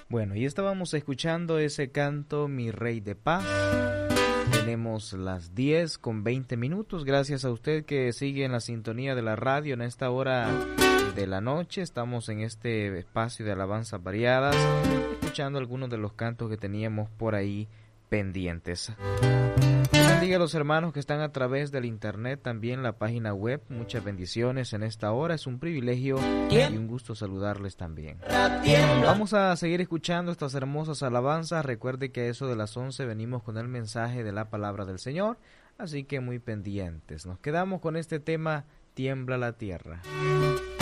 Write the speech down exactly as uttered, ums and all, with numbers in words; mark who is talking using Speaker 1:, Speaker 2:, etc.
Speaker 1: Bueno, y estábamos escuchando ese canto, Mi Rey de Paz. Tenemos las diez con veinte minutos. Gracias a usted que sigue en la sintonía de la radio en esta hora de la noche. Estamos en este espacio de alabanzas variadas, escuchando algunos de los cantos que teníamos por ahí pendientes. Bendiga a los hermanos que están a través del internet, también la página web. Muchas bendiciones en esta hora. Es un privilegio y un gusto saludarles también. Vamos a seguir escuchando estas hermosas alabanzas. Recuerde que a eso de las once venimos con el mensaje de la palabra del Señor, así que muy pendientes. Nos quedamos con este tema, Tiembla la tierra.